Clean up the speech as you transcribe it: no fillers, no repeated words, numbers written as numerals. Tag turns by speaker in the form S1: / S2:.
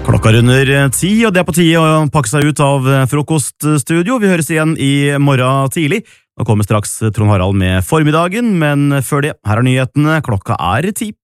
S1: Klokka runder 10, og det på tide å pakke seg ut av frokoststudio. Vi høres igjen i morgen tidlig. Nå kommer straks Trond Harald med formiddagen, men før det, her er nyhetene. Klokka er 10.